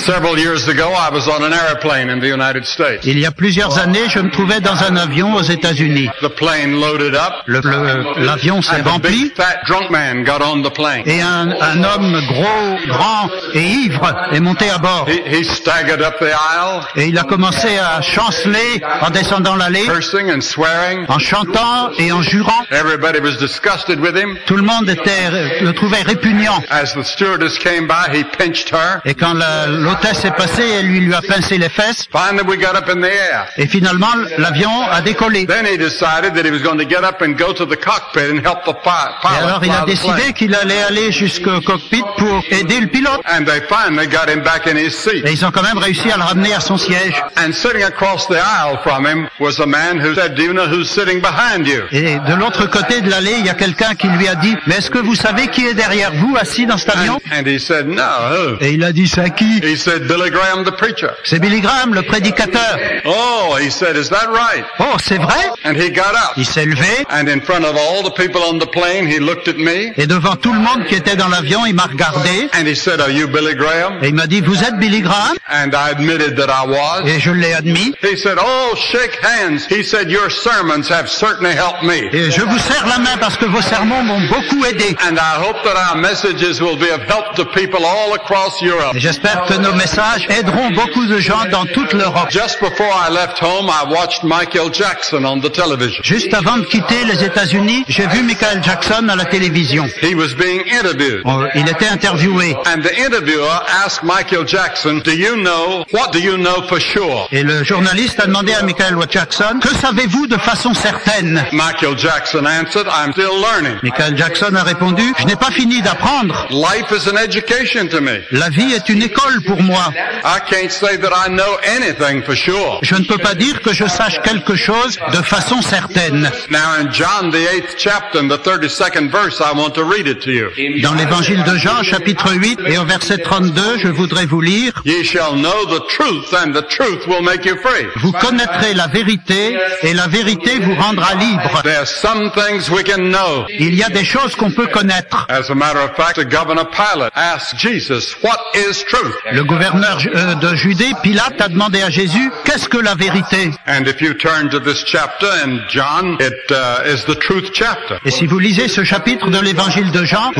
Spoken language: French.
Several years ago, I was on an airplane in the United States. Il y a plusieurs années, je me trouvais dans un avion aux États-Unis. The plane loaded up. L'avion s'est And a rempli big fat drunk man got on the plane. et un homme gros, grand et ivre est monté à bord. He staggered up the aisle, Et il a commencé à chanceler en descendant l'allée, cursing and swearing. en chantant et en jurant. Everybody was disgusted with him. Tout le monde le trouvait répugnant. As the stewardess came by, he pinched her. Et quand l'hôtesse est passée, elle lui a pincé les fesses. Finally, we got up in the air. Et finalement, l'avion a décollé. Then he decided that he was going to get up and go to the cockpit and help the pilot. Et alors il a fly the décidé plane. qu'il allait aller jusqu'au cockpit pour aider le pilote. And they finally got him back in his seat. Et ils ont quand même réussi à le ramener à son siège. And sitting across the aisle from him was a man who said, "Do you know who's sitting behind you?" Et de l'autre côté de l'allée, il y a quelqu'un qui lui a dit « Mais est-ce que vous savez qui est derrière vous, assis dans cet avion ?» And he said, "No, who?" Et il a dit « C'est qui ?» He said, "Billy Graham, the preacher." C'est Billy Graham, le prédicateur. Oh, he said, "Is that right?" Oh, c'est vrai? And he got up. Il s'est levé And in front of all the people on the plane, he looked at me et devant tout le monde qui était dans l'avion, il m'a regardé and he said, "Are you Billy Graham?" et il m'a dit « Vous êtes Billy Graham ?» And I admitted that I was. Et je l'ai admis. He said, "Oh, shake hands." He said, "Your sermons have certainly helped me." Et je vous serre la main parce que vos sermons m'ont beaucoup aidé. And I hope that our messages will be of help to people all across Europe. Et j'espère que nos messages aideront beaucoup de gens dans toute l'Europe. Just before I left home, I watched Michael Jackson on the television. Juste avant de quitter les États-Unis, j'ai vu Michael Jackson à la télévision. He was being interviewed. Il était interviewé. And the interviewer asked Michael Jackson, what do you know for sure? Et le journaliste a demandé à Michael Jackson, que savez-vous de façon certaine? Michael Jackson answered, "I'm still learning." Michael Jackson a répondu, je n'ai pas fini d'apprendre. Life is an education to me. La vie est une école pour moi. I can't say that I know anything for sure. Je ne peux pas dire que je sache quelque chose de façon certaine. Now in John the 8th chapter, in the 32nd verse, I want to read it to you. Dans l'évangile de Jean, chapitre 8, et au verset 32, je voudrais vous lire, Ye shall know the truth, and the truth will make you free. vous connaîtrez la vérité, et la vérité vous rendra libre. There's some things we can know. Il y a des choses qu'on peut connaître. As a matter of fact, the governor Pilate asked Jesus, "What is truth?" Le gouverneur de Judée, Pilate, a demandé à Jésus, qu'est-ce que la vérité? And if you turn to this chapter in John, it is the truth chapter. Et si vous lisez ce chapitre de l'évangile de Jean,